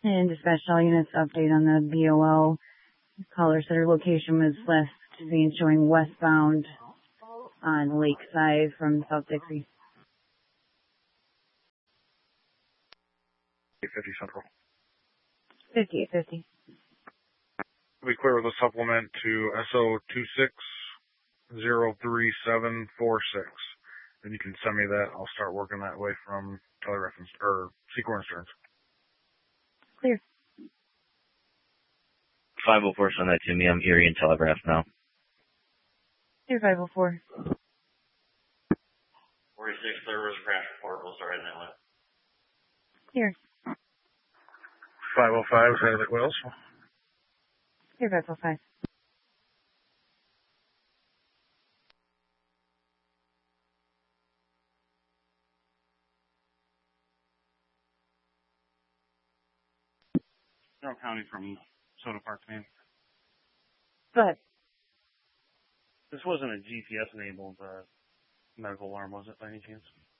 And dispatch all units update on the BOL. Caller said her location was last seen showing westbound on Lakeside from South Dixie. 50 Central. 5850. We clear with a supplement to SO 2603746. And you can send me that. I'll start working that way from telereference or Secor Insurance. Clear. 504, send that to me. I'm Erie and Telegraph now. Clear 504. 46, there was a crash report. We'll start in that one. Clear. 505, Atlantic Wells. Clear 505. Carroll County from Soda Park, man. Go ahead. This wasn't a GPS-enabled medical alarm, was it, by any chance?